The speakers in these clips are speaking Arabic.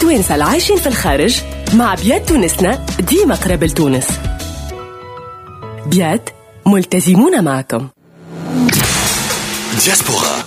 التوانسة العايشين في الخارج مع بيات تونسنا ديما قريب لتونس. بيات ملتزمون معكم. دياسبورا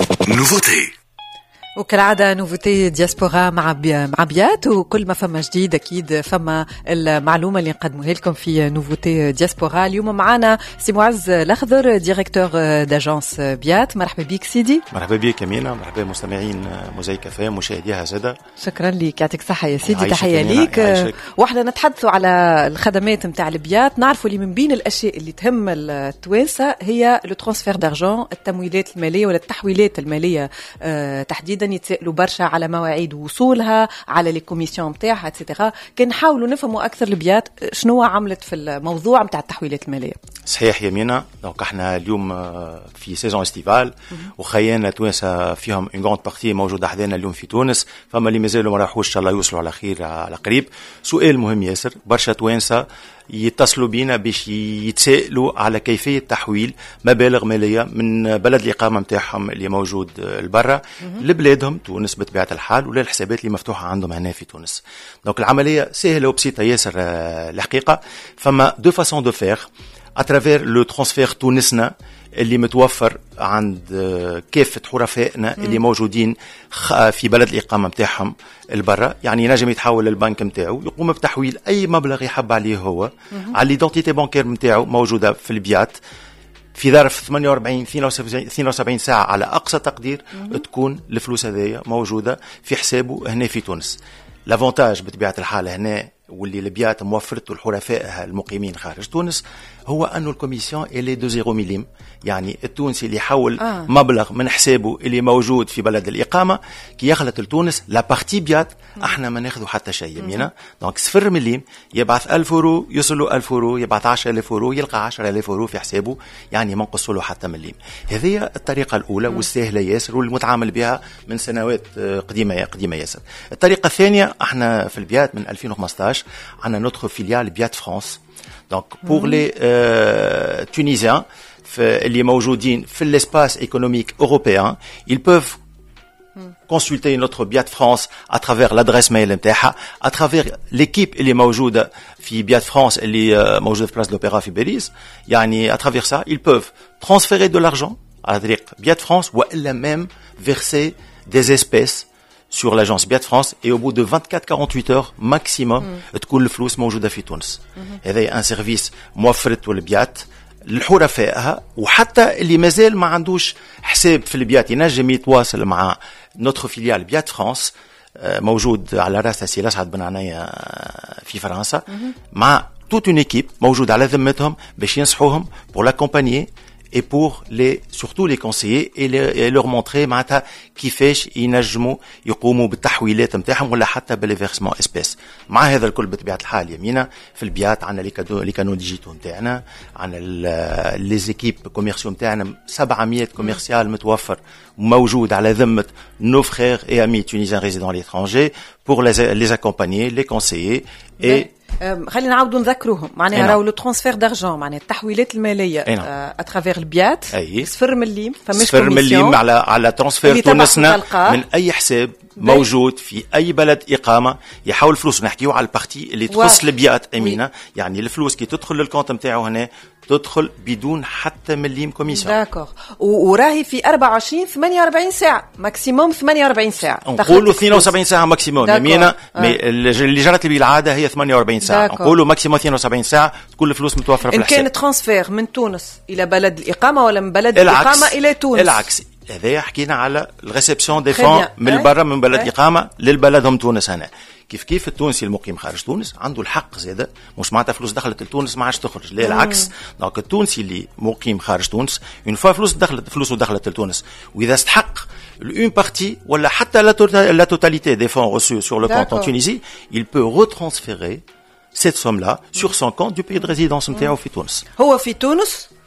نوفوتي. وكالعادة نوفوتي دياسبورا مع بيات، وكل ما فما جديد أكيد فما المعلومة اللي نقدموها لكم في نوفوتي دياسبورا. اليوم معنا سي معز الأخضر ديريكتور داجانس بيات. مرحبا بيك سيدي. مرحبا بيك يمينة، مرحبا مستمعين موزايك كافيه مشاهديها زادة. شكرا لك، يعطيك صحة يا سيدي. تحية ليك. واحنا نتحدثوا على الخدمات متاع البيات، نعرفوا اللي من بين الأشياء اللي تهم التوانسة هي لو ترانسفير دارجون، التمويلات المالية ولا التحويلات المالية تحديدا. يتسألوا برشا على مواعيد وصولها، على لي كوميسيون متاعها اتسيتيرا. كان نحاولوا نفهموا اكثر البيات شنو عملت في الموضوع متاع التحويلات الماليه. صحيح يمينة. دونك احنا اليوم في سيزون استيفال، وخيانا توانسه فيهم اون غراند بارتي موجوده حدانا اليوم في تونس. فما اللي مازالوا ما راحوش ان شاء الله يوصلوا على خير على قريب. سؤال مهم ياسر، برشا توانسه يتصلوا بينا باش يتسائلوا على كيفية تحويل مبالغ مالية من بلد الإقامة متاعهم اللي موجود لبرا لبلادهم تونس بطبيعة الحال، ولا الحسابات اللي مفتوحة عندهم هنا في تونس. دونك العملية سهلة وبسيطة ياسر الحقيقة. فما دو فاسون دو فير اترافير لو ترانسفير تونسنا اللي متوفر عند كافة حرفائنا اللي موجودين في بلد الإقامة متاعهم البرا. يعني ينجم يتحول للبنك متاعو، يقوم بتحويل أي مبلغ يحب عليه هو على ليدونتيتي بانكير متاعو موجودة في البيات في ظرف 48 72 ساعة على أقصى تقدير. تكون الفلوس هذية موجودة في حسابه هنا في تونس. لافونتاج بطبيعة الحال هنا واللي البيات موفرته الحرفاء المقيمين خارج تونس هو أنه الكوميسيون إلي دو 0 مليم. يعني التونسي اللي يحول مبلغ من حسابه اللي موجود في بلد الإقامة كي يخلط لتونس لا بارتي بيات احنا ما ناخذوا حتى شيء يمينا. دونك 0 مليم يبعث 1000 يورو يوصلوا 1000 يورو، يبعث 10000 يورو يلقى 10000 يورو في حسابه، يعني ما نقصوا له حتى مليم. هذه الطريقة الأولى والسهلة ياسر والمتعامل بها من سنوات قديمة ياسر. الطريقة الثانية، احنا في البيات من 2015 عنا ندخل فيليال بيات فرانس. Donc pour les Tunisiens اللي موجودين في l'espace économique européen, ils peuvent consulter notre Biat France à travers l'adresse mail نتاعها, à travers l'équipe اللي موجودة في Biat France اللي موجودة في Place de l'Opéra في باريس. يعني à travers ça, ils peuvent transférer de l'argent à طريق Biat France ou إلا même verser des espèces sur l'agence Biat France, et au bout de 24-48 heures maximum تكون الفلوس موجودة في تونس. هذا ان سيرفيس موفرته البيات للحرفائها، وحتى اللي مازال ما عندوش حساب في البيات ينجم يتواصل مع نوتر فيليال بيات فرانس موجود على راس سي الأسعد بن عناية في فرنسا، مع toute une équipe موجود على ذمتهم باش ينصحوهم pour l'accompagner et pour surtout les conseiller et leur montrer معناتها كيفاش ينجموا يقوموا بالتحويلات نتاعهم ولا حتى بالفيرسمون اسبيس. مع هذا الكل بطبيعة الحال يمينا في البيات عندنا لي كانون ديجيتو نتاعنا، عندنا لي زيكيب كوميرسيو نتاعنا 700 كوميرسيال متوفر موجود على ذمة nos frères et amis tunisiens résidant à l'étranger pour les accompagner, les conseiller et خلينا نعاودوا نذكروهم. معناها راهو لو ترانسفير دارجون معناها التحويلات الماليه اترافير البيات 0 مليم، فمش 0 مليم على ترانسفير تونسنا من اي حساب موجود في اي بلد اقامه يحول فلوس. نحكيو على البارتي اللي تخص البيات امينه، يعني الفلوس كي تدخل للكونت نتاعو هنا تدخل بدون حتى مليم كوميسيون. داكور. وراهي في 24 48 ساعه ماكسيموم، 48 ساعه نقولوا 72 ساعه ماكسيموم يمينه. اللي جرت بالعاده هي 48 ساعه. نقولوا ماكسيموم 72 ساعه تكون الفلوس متوفره في الحساب. ان كان ترانسفير من تونس الى بلد الاقامه ولا من بلد الاقامه الى تونس. العكس. هذا حكينا على الريسبسيون دي فون من برا من بلد اقامه للبلدهم تونس. هنا كيف التونسي المقيم خارج تونس عنده الحق زاده، مش معناتها فلوس دخلت لتونس ما عادش تخرج، لا العكس. دونك التونسي اللي مقيم خارج تونس اون فوا فلوسه دخلت لتونس، واذا استحق une partie ولا حتى la totalité des fonds reçus sur le compte en Tunisie, il peut retransférer cette somme-là sur son compte du pays de résidence نتاعو في تونس. هو في تونس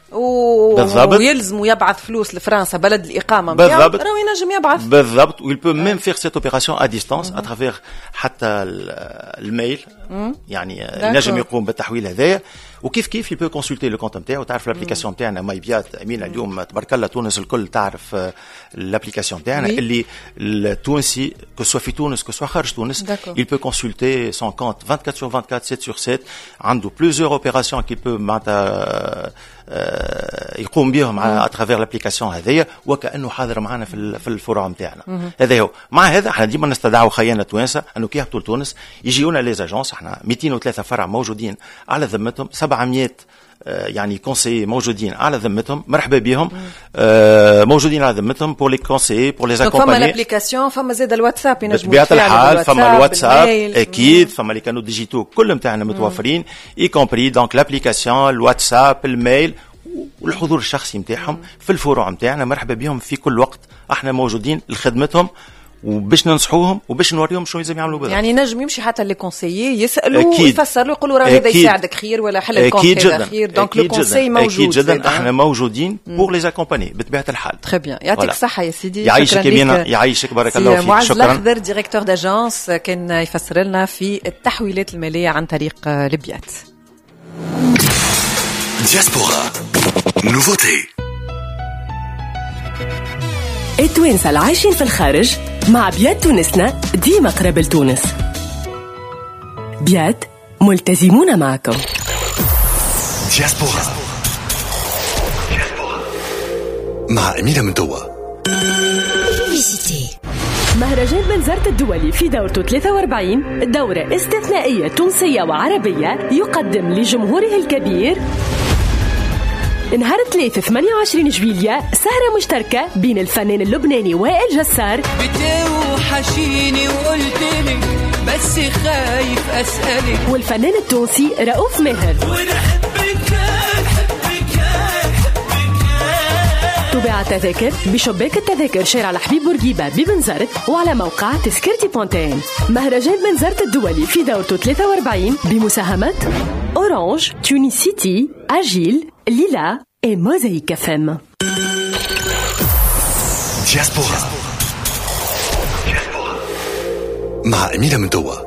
ويلزم يبعث فلوس لفرنسا بلد الإقامة نتاعو راهو ينجم يبعث بالضبط ويل بو ميم فيغ سيت اوبيراسيون ا ديستانس اترافير حتى الميل يعني ينجم يقوم بالتحويل هذايا وكيف كيف يبقى كونسلتي لو كونت نتاعو تعرف الابليكاسيون نتاعنا ماي بيات امينه اليوم تبارك الله تونس الكل تعرف الابليكاسيون نتاعنا اللي التونسي كو سوا في تونس كو سوا خارج تونس يبقى كونسلتي سون كونت 24 sur 24 7 sur 7 عنده بليزيور اوبيراسيون كي بو معناتها يقوم بهم اترافير لابليكاسيون هذيا وكانه حاضر معنا في الفروع نتاعنا هذا هو مع هذا احنا ديما نستدعوا خيانه توانسه انه كي يهبطوا لتونس يجيونا لي زاجونس احنا 203 فرع موجودين على ذمتهم 700 يعني كونسيي موجودين على ذمتهم مرحبا بهم موجودين على ذمتهم بور لي كونسيي بور لي اكومباني فما الابليكاسيون فما زاد الواتساب ينجموا بطبيعه الحال فما الواتساب اكيد فما لي كانوا ديجيتو كل نتاعنا متوفرين اي كومبري دونك الابليكاسيون الواتساب الميل والحضور الشخصي نتاعهم في الفروع نتاعنا مرحبا بهم في كل وقت احنا موجودين لخدمتهم وباش ننصحوهم وباش نوريهم شنو لازم يعملوا بالضبط يعني نجم يمشي حتى لي كونسيي يسالوا ويفسروا يقولوا راه هذا يساعدك خير ولا حل الكونت هذا خير دونك لو كونسيي موجود اكيد جدا احنا موجودين بور لي اكومباني بطبيعه الحال تري بيان يعطيك الصحه يا سيدي يعيشك يمينة يعيشك بارك الله فيك معز الأخضر ديريكتور داجونس كان يفسر لنا في التحويلات الماليه عن طريق البيات دياسبورا نوفوتي التوانسة العايشين في الخارج مع بيات تونسنا ديما قراب لتونس. بيات ملتزمون معكم. دياسبورا مع أميرة منتوى. مهرجان بنزرت الدولي في دورته 43 دورة استثنائية تونسية وعربية يقدم لجمهوره الكبير نهار 3/28 جويليا سهرة مشتركة بين الفنان اللبناني وائل جسار بتوحشيني وقلتلك بس خايف أسألك والفنان التونسي رؤوف ماهر تباع التذاكر بشباك التذاكر شارع الحبيب بورقيبة ببنزرت وعلى موقع تذكرتي بونتين. مهرجان بنزرت الدولي في دورته 43 بمساهمة أورانج، تونيسيتي، أجيل، ليلا et Mosaïque FM. دياسبورا مع أميرة منتوى.